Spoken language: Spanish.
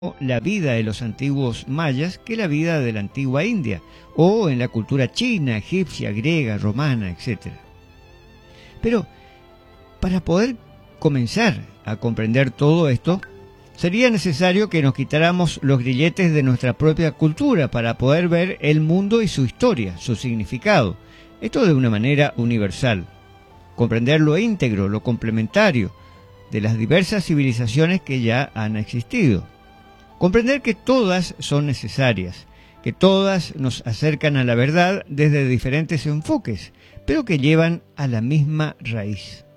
la vida de los antiguos mayas que la vida de la antigua India, o en la cultura china, egipcia, griega, romana, etc. Pero para poder comenzar a comprender todo esto, sería necesario que nos quitáramos los grilletes de nuestra propia cultura para poder ver el mundo y su historia, su significado, esto de una manera universal. Comprender lo íntegro, lo complementario de las diversas civilizaciones que ya han existido. Comprender que todas son necesarias, que todas nos acercan a la verdad desde diferentes enfoques, pero que llevan a la misma raíz.